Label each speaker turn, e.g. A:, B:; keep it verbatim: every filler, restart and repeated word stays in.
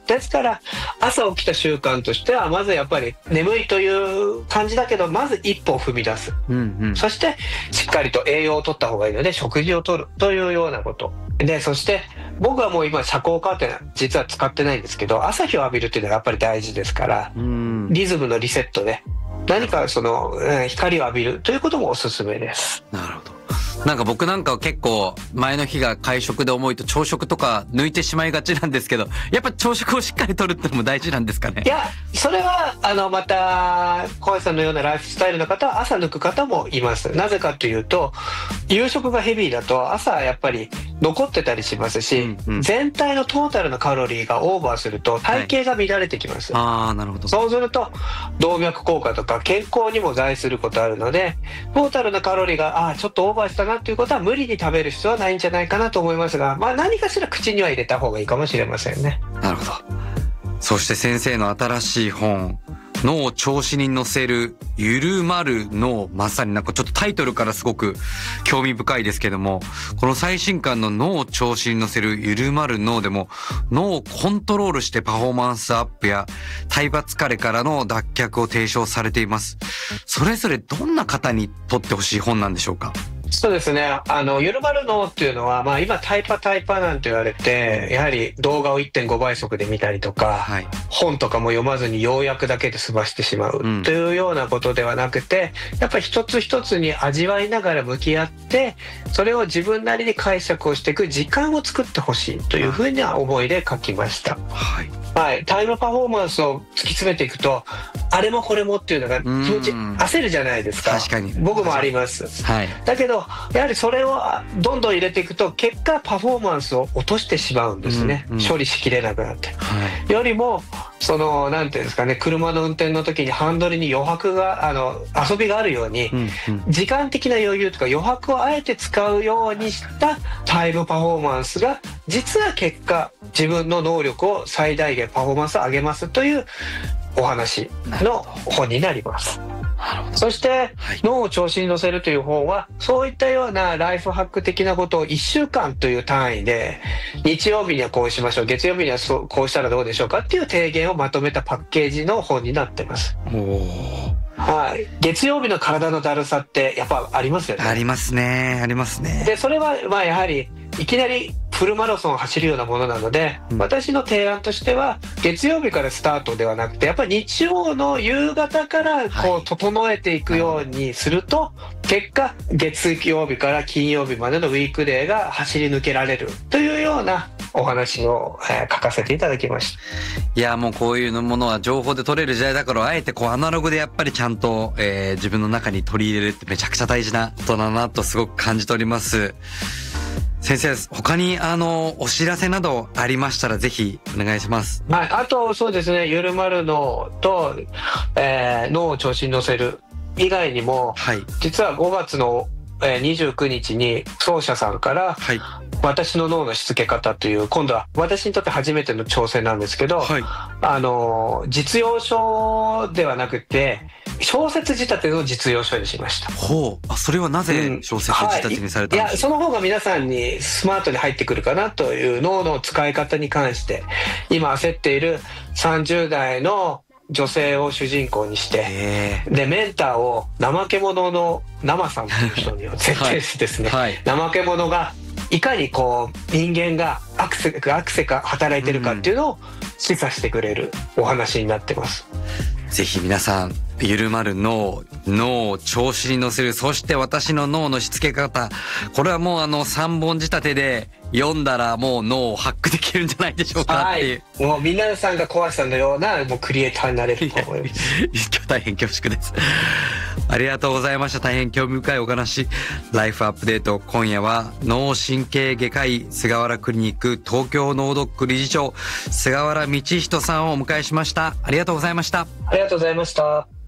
A: ですから朝起きた習慣としてはまずやっぱり眠いという感じだけどまず一歩を踏み出す、うんうん、そしてしっかりと栄養を取った方がいいので食事を取るというようなことで、そして僕はもう今遮光カーテン実は使ってないんですけど朝日を浴びるっていうのがやっぱり大事ですから、うん、リズムのリセットで何かその光を浴びるということもおすすめです。
B: なるほど。なんか僕なんかは結構前の日が会食で重いと朝食とか抜いてしまいがちなんですけど、やっぱ朝食をしっかりとるってのも大事なんですかね。
A: いやそれはあのまた小林さんのようなライフスタイルの方は朝抜く方もいます。なぜかというと夕食がヘビーだと朝やっぱり残ってたりしますし、うんうん、全体のトータルのカロリーがオーバーすると体型が乱れてきます、
B: はい、あーなるほど。
A: そうすると動脈硬化とか健康にも害することあるのでトータルのカロリーがあーちょっとオーバーしたなということは無理に食べる必要はないんじゃないかなと思いますが、まあ、何かしら口には入れた方がいいかもしれませんね。
B: なるほど。そして先生の新しい本脳を調子に乗せる緩まる脳、まさになんかちょっとタイトルからすごく興味深いですけども、この最新刊の脳を調子に乗せる緩まる脳でも脳をコントロールしてパフォーマンスアップや体罰疲れからの脱却を提唱されています。それぞれどんな方にとってほしい本なんでしょうか？
A: そうですね、あの緩まる脳っていうのは、まあ、今タイパタイパなんて言われてやはり動画を いってんご 倍速で見たりとか、はい、本とかも読まずに要約だけで済ましてしまう、うん、というようなことではなくてやっぱり一つ一つに味わいながら向き合ってそれを自分なりに解釈をしていく時間を作ってほしいというふうな思いで書きました、はいはい、タイムパフォーマンスを突き詰めていくとあれもこれもっていうのが気持ち焦るじゃないですか。
B: 確かに
A: 僕もあります、はい、だけどやはりそれをどんどん入れていくと結果パフォーマンスを落としてしまうんですね、うんうん、処理しきれなくなって、はい、よりもそのなんていうんですかね、車の運転の時にハンドルに余白があの遊びがあるように、うんうん、時間的な余裕とか余白をあえて使うようにしたタイムパフォーマンスが実は結果自分の能力を最大限パフォーマンスを上げますというお話の本になります。そして、はい、脳を調子に乗せるという本はそういったようなライフハック的なことをいっしゅうかんという単位で日曜日にはこうしましょう、月曜日にはそうこうしたらどうでしょうかっていう提言をまとめたパッケージの本になってます。はい、月曜日の体のだるさってやっぱありますよね。
B: ありますね、ありますね。
A: でそれはまあやはりいきなりフルマラソンを走るようなものなので、うん、私の提案としては月曜日からスタートではなくてやっぱり日曜の夕方からこう整えていくようにすると、はい、結果月曜日から金曜日までのウィークデーが走り抜けられるというようなお話を、えー、書かせていただきました。
B: いやもうこういうものは情報で取れる時代だからあえてこうアナログでやっぱりちゃんと、えー、自分の中に取り入れるってめちゃくちゃ大事なことだなとすごく感じております。先生、他にあのお知らせなどありましたらぜひお願いします。
A: はい、あとそうですね、緩まる脳と、えー、脳を調子に乗せる以外にも、はい、実はごがつのにじゅうくにちに奏者さんから、はい、私の脳のしつけ方という今度は私にとって初めての挑戦なんですけど、はい、あの実用書ではなくて小説仕立ての実用書にしました。
B: ほう、あ、それはなぜ小説仕立てにされたんですか？うん、はい、いや
A: その方が皆さんにスマートに入ってくるかなという脳の使い方に関して今焦っているさんじゅうだいの女性を主人公にしてでメンターを怠け者の生さんという人に設定してですね、はいはい、怠け者がいかにこう人間がアクセかアクセか働いてるかっていうのを示唆してくれるお話になってます。
B: うん、ぜひ皆さん緩まる脳、脳を調子に乗せる、そして私の脳のしつけ方、これはもうあのさんぼん仕立てで読んだらもう脳をハックできるんじゃないでしょうかっていう。
A: はい、もう皆さんが小橋さんのようなもうクリエイターになれると思います。
B: 今日大変恐縮です。ありがとうございました。大変興味深いお話。ライフアップデート、今夜は脳神経外科医菅原クリニック東京脳ドック理事長菅原道人さんをお迎えしました。ありがとうございました。
A: ありがとうございました。